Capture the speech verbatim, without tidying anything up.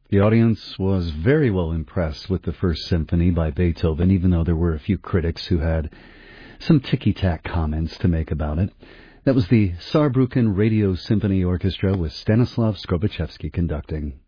The audience was very well impressed with the First Symphony by Beethoven, even though there were a few critics who had some ticky-tack comments to make about it. That was the Saarbrücken Radio Symphony Orchestra with Stanislav Skrobachevsky conducting.